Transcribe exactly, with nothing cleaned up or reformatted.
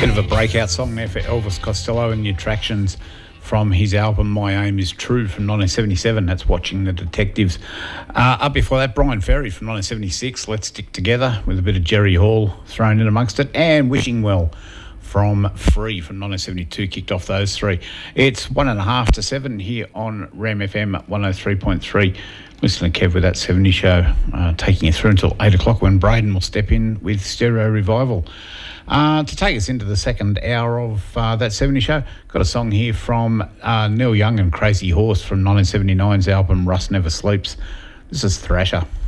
Bit of a breakout song there for Elvis Costello and the Attractions from his album My Aim Is True from nineteen seventy-seven. That's Watching the Detectives. Uh, up before that, Brian Ferry from nineteen seventy-six, Let's Stick Together, with a bit of Jerry Hall thrown in amongst it, and Wishing Well from Free from nineteen seventy-two kicked off those three. It's one and a half to seven here on Ram F M one oh three point three. Listen to Kev with That seventy Show, uh, taking you through until eight o'clock when Braden will step in with Stereo Revival. Uh, to take us into the second hour of uh, That seventy Show, got a song here from uh, Neil Young and Crazy Horse from nineteen seventy-nine's album Rust Never Sleeps. This is Thrasher.